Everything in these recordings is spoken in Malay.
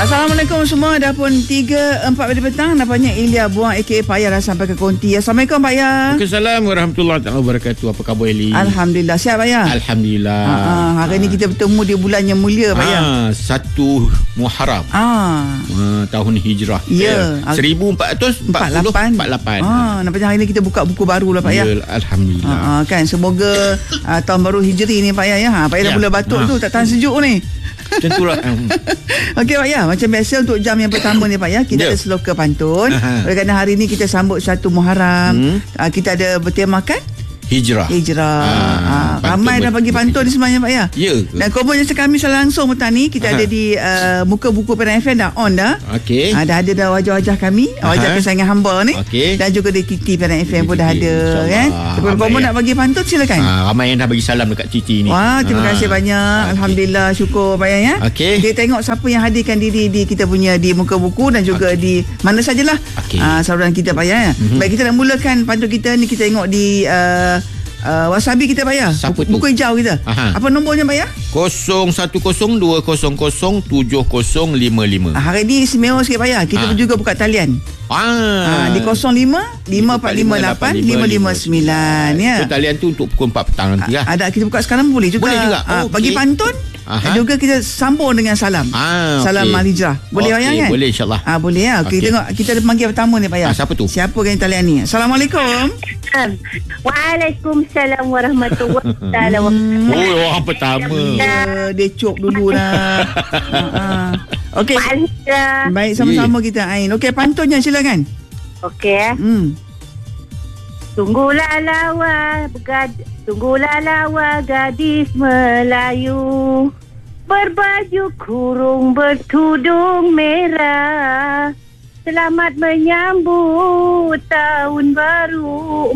Assalamualaikum semua. Dah pun 3:04 pada petang. Nampaknya Ilya Buang aka Pak Ya dah sampai ke konti. Assalamualaikum Pak Ya. Waalaikumsalam warahmatullahi wabarakatuh. Apa khabar Eli? Alhamdulillah. Sihat Pak Ya? Alhamdulillah. Hari ni kita bertemu di bulan yang mulia Pak Ya. 1 Muharram. Tahun Hijrah. Ya. 1448. Nampaknya hari ni kita buka buku baru lah Pak Ya. Alhamdulillah. Kan semoga tahun baru Hijri ni Pak Ya. Pak Ya dah mula batuk tu, tak tahan sejuk ni. Tentulah. Okey Pak Ya, macam biasa untuk jam yang pertama ni Pak Ya, kita ada sloka pantun. Oleh kerana hari ni kita sambut 1 Muharram, kita ada bertemakan Hijrah. Ramai dah bagi pantun ni sebenarnya Pak Ya. Ya. Dan konversasi kami secara langsung petang ni kita ada di muka buku Penang FM dah on dah. Okey. Dah ada wajah-wajah kami, wajah kesayangan hamba ni. Dan juga di Titi Penang FM pun dah ada kan. Kalau kamu nak bagi pantun silakan. Ramai yang dah bagi salam dekat Titi ni. Wah, terima kasih banyak. Alhamdulillah, syukur Pak Ya ya. Kita tengok siapa yang hadirkan diri di kita punya di muka buku dan juga di mana sajalah saluran kita Pak Ya. Baik, kita nak mulakan pantun kita ni, kita tengok di Wasabi kita Pak Ya. Buku hijau kita. Apa nombornya Pak Ya? 0102007055. Hari ni istimewa sikit Pak Ya. Kita juga buka talian. Di 05-548-559 ya. So, talian tu untuk pukul 4 petang nanti lah. Ada, kita buka sekarang boleh juga. Boleh juga. Bagi pantun. Juga kita sambung dengan salam. Salam Al-Hijrah. Boleh Pak Ya kan? Boleh insyaAllah. Boleh ya. Kita tengok, kita ada panggil pertama ni Pak Ya. Siapa tu? Siapa yang talian ni? Assalamualaikum. Waalaikumsalam warahmatullahi wabarakatuh. Orang pertama. Decok dulu lah. Okey. Baik, sama-sama kita Ain. Okey, pantunnya silakan. Okey. Tunggulah lawa gadis Melayu, berbaju kurung bertudung merah, selamat menyambut tahun baru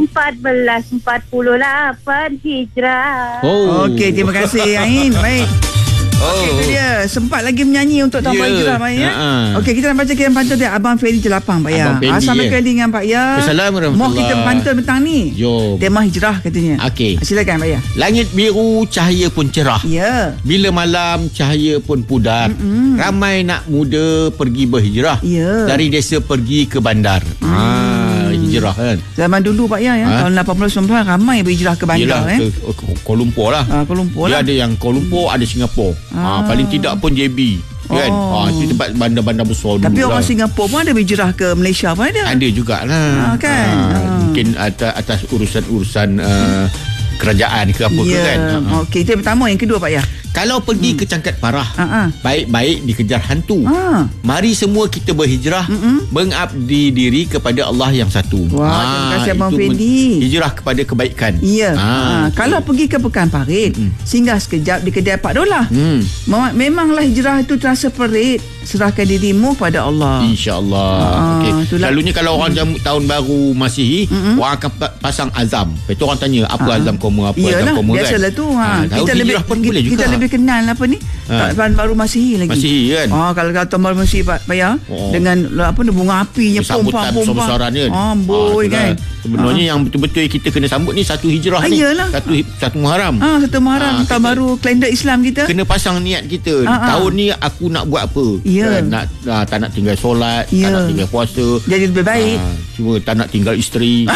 1448 Hijrah. Okey, terima kasih Ain. Baik. Okey, itu dia. Sempat lagi menyanyi untuk tahun Hijrah Pak Ya. Okey, kita nak baca kirim pantun dia Abang Ferry Jelapang Pak Ya. Assalamualaikum dengan Pak Ya. Assalamualaikum. Mau kita pantun petang ni. Tema Hijrah katanya. Okey. Silakan Pak Ya. Langit biru, cahaya pun cerah. Ya. Bila malam, cahaya pun pudar. Ramai nak muda pergi berhijrah. Dari desa pergi ke bandar. Hijrah kan. Zaman dulu Pak Ya tahun 80-90 ramai berhijrah ke bandar. Kuala Lumpur lah. Dia ada yang Kuala Lumpur, ada Singapura. Paling tidak pun JB kan. Itu tempat bandar-bandar besar. Tapi dulu orang lah. Singapura pun ada berhijrah ke Malaysia pun ada. Ada jugalah. Kan. Mungkin atas urusan kerajaan ke apa ke kan. Okey, itu yang pertama. Yang kedua Pak Ya, kalau pergi ke Cangkat Parah, baik-baik dikejar hantu. Mari semua kita berhijrah, mengabdi diri kepada Allah yang satu. Terima kasih Abang Fendi. Hijrah kepada kebaikan. Kalau pergi ke Pekan Parit, singgah sekejap di kedai $4. Memanglah hijrah itu terasa perit. Serahkan dirimu pada Allah. InsyaAllah. Selalunya kalau orang tahun baru Masihi, orang akan pasang azam. Lepas tu orang tanya, apa azam koma, apa azam koma kan. Biasalah tu. Kita lebih kenal apa ni, tahun baru Masihi lagi. Masihi kan. Kalau tahun baru Masihi Pak Ya, dengan bunga apinya, sambutan besar-besaran kan. Amboi kan. Sebenarnya yang betul-betul kita kena sambut ni 1 Hijrah ni. Satu Muharram. 1 Muharram, tahun baru kalender Islam kita. Kena pasang niat kita. Tahun ni aku nak buat apa? Tak nak tinggal solat, tak nak tinggal puasa. Jadi lebih baik. Cuma tak nak tinggal isteri.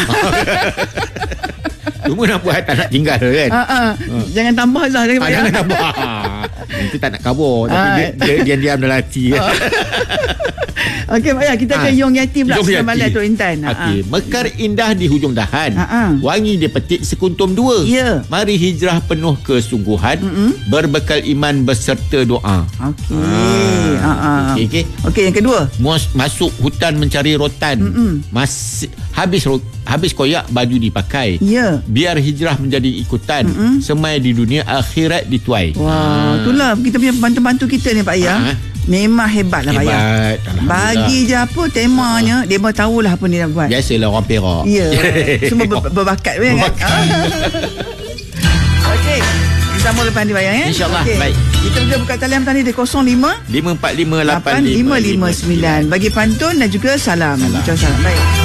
Cuma nak buat tak nak tinggal kan. Jangan tambah lah. Jangan tambah. Itu tak nak kabur. Tapi dia diam-diam dalam hati. Okey Pak Ya, kita akan Yong Yati pula semalam tu Intan. Mekar indah di hujung dahan, wangi dipetik sekuntum dua. Mari hijrah penuh kesungguhan, berbekal iman beserta doa. Okey, yang kedua, masuk hutan mencari rotan. Habis koyak baju dipakai. Biar hijrah menjadi ikutan. Semai di dunia, akhirat dituai. Itulah kita punya pembantu-pembantu kita ni Pak Ya. Memang hebat lah Pak Ya. Bagi je apa temanya, dia pun tahulah apa dia nak buat. Biasalah orang Perak. Semua berbakat kan. Okey, kita sambung lepas ni Pak Ya. InsyaAllah. Baik, kita boleh buka talian tadi di 05-548-559. Bagi pantun dan juga salam. Baik.